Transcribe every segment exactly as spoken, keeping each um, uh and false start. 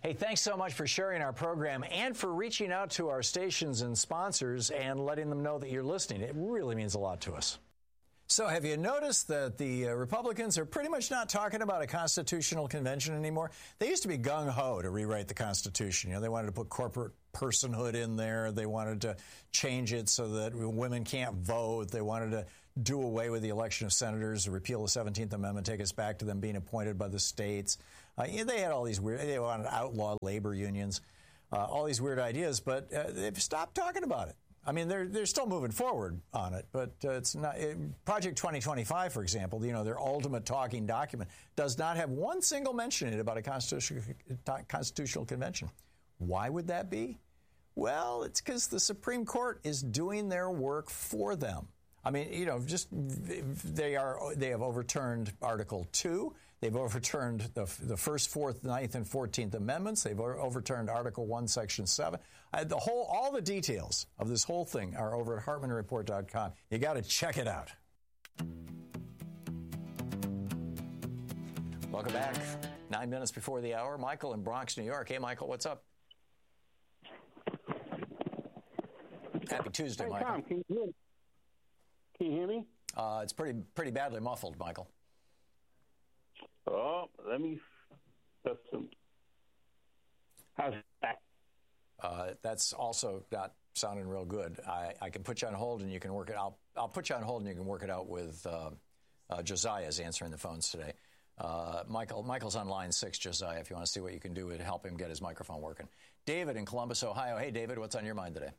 Hey, thanks so much for sharing our program and for reaching out to our stations and sponsors and letting them know that you're listening. It really means a lot to us. So have you noticed that the uh, Republicans are pretty much not talking about a constitutional convention anymore? They used to be gung-ho to rewrite the Constitution. You know, they wanted to put corporate personhood in there. They wanted to change it so that women can't vote. They wanted to do away with the election of senators, repeal the seventeenth Amendment, take us back to them being appointed by the states. Uh, you know, they had all these weird, they wanted to outlaw labor unions, uh, all these weird ideas, but uh, they've stopped talking about it. I mean, they're they're still moving forward on it, but uh, it's not. It, Project twenty twenty-five, for example, you know, their ultimate talking document does not have one single mention in it about a constitutional constitutional convention. Why would that be? Well, it's because the Supreme Court is doing their work for them. I mean, you know, just they are they have overturned Article two. They've overturned the, the First, Fourth, Ninth, and Fourteenth Amendments. They've overturned Article One, Section Seven. Uh, the whole, all the details of this whole thing are over at Hartmann Report dot com. You got to check it out. Welcome back. Nine minutes before the hour. Michael in Bronx, New York. Hey, Michael, what's up? Happy Tuesday, hey, Michael. Tom, can you hear me? Can you hear me? Uh, it's pretty pretty badly muffled, Michael. Oh, let me. That's some. How's that? Uh, that's also not sounding real good. I, I can put you on hold and you can work it out. I'll put you on hold and you can work it out with uh, uh, Josiah is answering the phones today. Uh, Michael, Michael's on line six, Josiah, if you want to see what you can do to help him get his microphone working. David in Columbus, Ohio. Hey, David, what's on your mind today?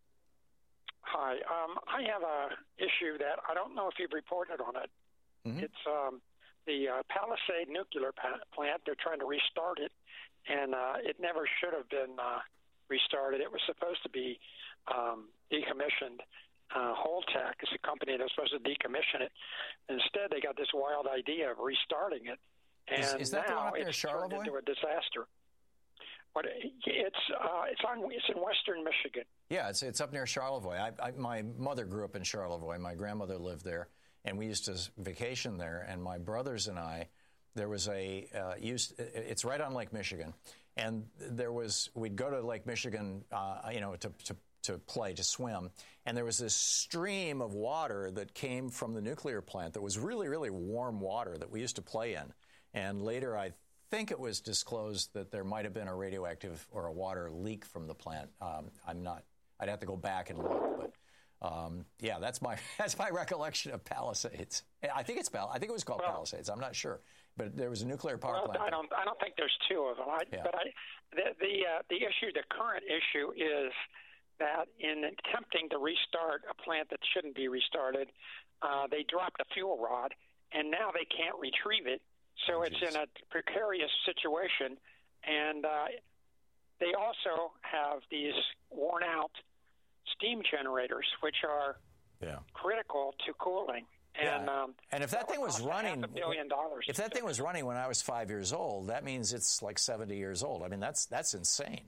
Hi. Um, I have a issue that I don't know if you've reported on it. Mm-hmm. It's um, the uh, Palisade nuclear pa- plant. They're trying to restart it, and uh, it never should have been uh, restarted. It was supposed to be um, decommissioned. Uh, Holtec is a company that's supposed to decommission it. Instead, they got this wild idea of restarting it, and is, is that now the one up near it's Charlevoix? turned into a disaster. But it's uh, it's on it's in western Michigan. Yeah, it's it's up near Charlevoix. I, I, my mother grew up in Charlevoix. My grandmother lived there, and we used to vacation there. And my brothers and I, there was a uh, used. It's right on Lake Michigan, and there was we'd go to Lake Michigan, uh, you know, to, to to play to swim, and there was this stream of water that came from the nuclear plant that was really really warm water that we used to play in. And later, I think it was disclosed that there might have been a radioactive or a water leak from the plant. Um, I'm not. I'd have to go back and look, but um, yeah, that's my that's my recollection of Palisades. I think it's Pal. I think it was called well, Palisades. I'm not sure, but there was a nuclear power well, plant. I don't. I don't think there's two of them. I, yeah. But I, the the, uh, the issue, the current issue, is that in attempting to restart a plant that shouldn't be restarted, uh, they dropped a fuel rod, and now they can't retrieve it. So oh, it's in a precarious situation, and uh, they also have these worn-out steam generators, which are yeah. critical to cooling. And yeah. um, and if that, that thing was running, half a billion dollars. If that thing was running when I was five years old, that means it's like seventy years old. I mean, that's that's insane.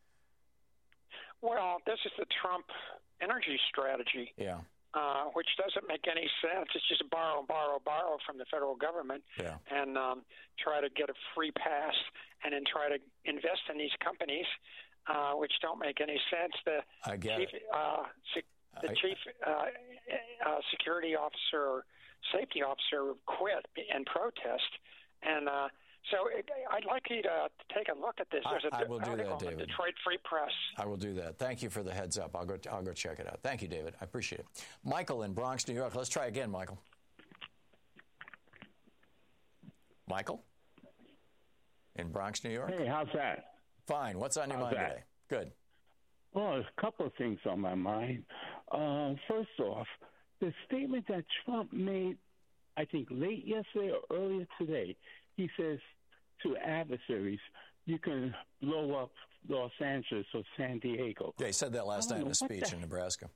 Well, this is the Trump energy strategy. Yeah. Uh, which doesn't make any sense. It's just borrow, borrow, borrow from the federal government yeah. and um, try to get a free pass and then try to invest in these companies, uh, which don't make any sense. The I get chief, it. Uh, sec- the I, chief uh, uh, security officer or safety officer quit in protest. And uh, so it, I'd like you to take a look at this. There's I, a I will do that, David. The Detroit Free Press. I will do that. Thank you for the heads up. I'll go. I'll go check it out. Thank you, David. I appreciate it. Michael in Bronx, New York. Let's try again, Michael. Michael in Bronx, New York. Hey, how's that? Fine. What's on your how's mind that? today? Good. Well, a couple of things on my mind. Uh, first off, the statement that Trump made, I think late yesterday or earlier today, he says to adversaries, you can blow up Los Angeles or San Diego. Yeah, he said that last night in a speech the, in Nebraska.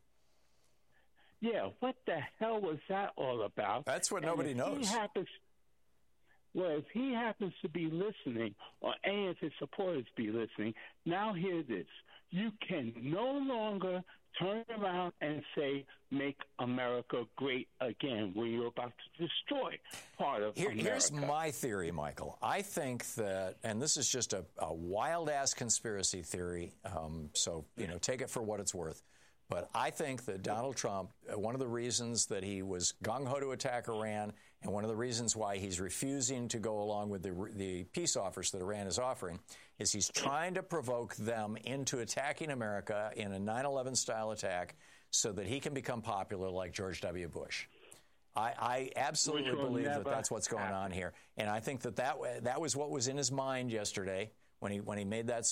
Yeah, what the hell was that all about? That's what and nobody if knows. He happens, Well, if he happens to be listening, or any of his supporters be listening, now hear this. You can no longer turn around and say, make America great again, when you're about to destroy part of Here, America. Here's my theory, Michael. I think that, and this is just a, a wild-ass conspiracy theory, um, so, you know, take it for what it's worth. But I think that Donald Trump, one of the reasons that he was gung-ho to attack Iran, and one of the reasons why he's refusing to go along with the, the peace offers that Iran is offering, is he's trying to provoke them into attacking America in a nine eleven style attack so that he can become popular like George W. Bush. I, I absolutely believe that that's what's going happen. on here. And I think that, that that was what was in his mind yesterday when he when he made that